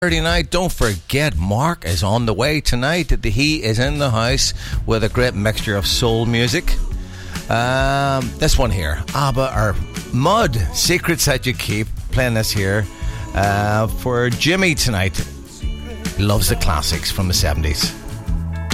Saturday night. Don't forget, Mark is on the way tonight. He is in the house with a great mixture of soul music. This one here, ABBA or Mud, Secrets That You Keep, playing this here for Jimmy tonight. Loves the classics from the 70s.